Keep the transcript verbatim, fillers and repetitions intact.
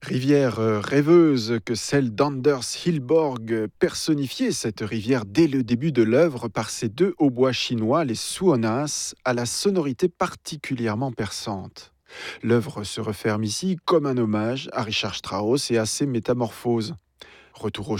Rivière euh, rêveuse que celle d'Anders Hillborg, euh, personnifiait cette rivière dès le début de l'œuvre par ses deux hautbois chinois, les suonas, à la sonorité particulièrement perçante. L'œuvre se referme ici comme un hommage à Richard Strauss et à ses métamorphoses. Retour au